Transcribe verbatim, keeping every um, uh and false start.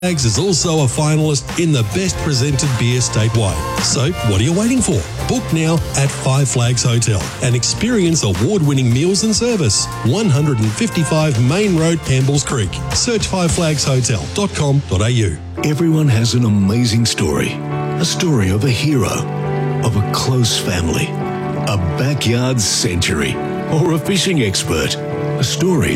Flags is also a finalist in the Best Presented Beer statewide. So what are you waiting for? Book now at Five Flags Hotel and experience award-winning meals and service. one fifty-five Main Road, Campbells Creek. Search five flags hotel dot com dot a u. Everyone has an amazing story. A story of a hero, of a close family, a backyard century, or a fishing expert. A story